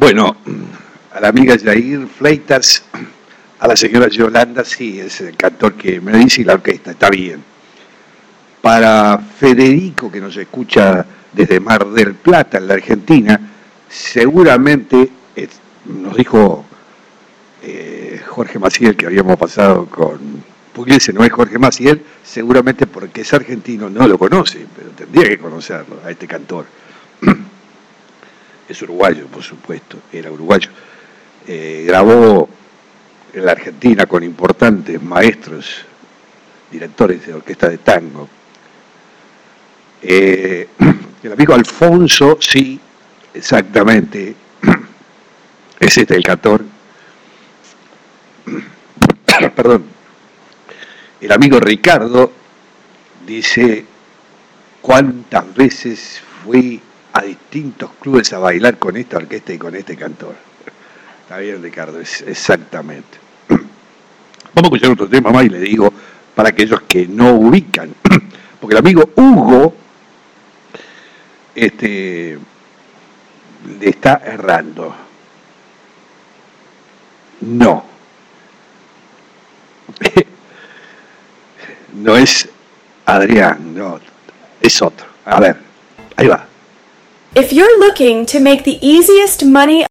Bueno, a la amiga Jair Fleitas, a la señora Yolanda, sí, es el cantor que me dice, y la orquesta, está bien. Para Federico, que nos escucha desde Mar del Plata, en la Argentina, seguramente, nos dijo Jorge Maciel, que habíamos pasado con Pugliese, no es Jorge Maciel, seguramente porque es argentino, no lo conoce, pero tendría que conocerlo, a este cantor. Es uruguayo, por supuesto, era uruguayo. Grabó en la Argentina con importantes maestros, directores de orquesta de tango. El amigo Alfonso, sí, exactamente, es este el cantor. Perdón. El amigo Ricardo dice, ¿cuántas veces fui a distintos clubes a bailar con esta orquesta y con este cantor? Está bien, Ricardo, exactamente. Vamos a escuchar otro tema más y le digo, para aquellos que no ubican, porque el amigo Hugo le está errando. No. No es Adrián, no, es otro. A ver, ahí va. If you're looking to make the easiest money